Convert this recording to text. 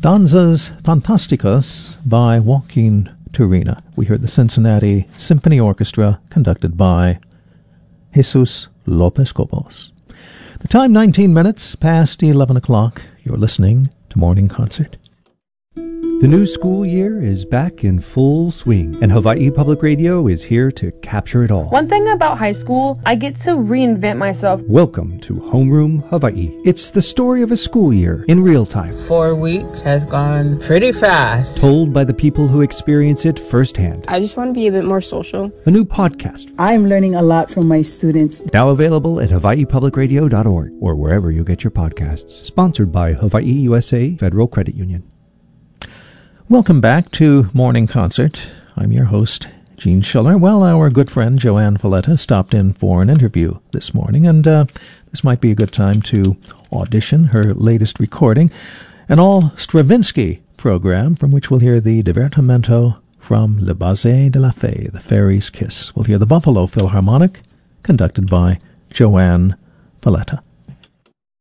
Danzas Fantásticas by Joaquin Turina. We heard the Cincinnati Symphony Orchestra conducted by Jesus Lopez Cobos. The time 19 minutes past 11 o'clock. You're listening to Morning Concert. The new school year is back in full swing, and Hawaii Public Radio is here to capture it all. One thing about high school, I get to reinvent myself. Welcome to Homeroom Hawaii. It's the story of a school year in real time. 4 weeks has gone pretty fast. Told by the people who experience it firsthand. I just want to be a bit more social. A new podcast. I'm learning a lot from my students. Now available at hawaiipublicradio.org or wherever you get your podcasts. Sponsored by Hawaii USA Federal Credit Union. Welcome back to Morning Concert. I'm your host, Gene Schiller. Well, our good friend Joanne Falletta stopped in for an interview this morning, and this might be a good time to audition her latest recording, an all-Stravinsky program from which we'll hear the divertimento from Le Baiser de la Fée, The Fairy's Kiss. We'll hear the Buffalo Philharmonic, conducted by Joanne Falletta.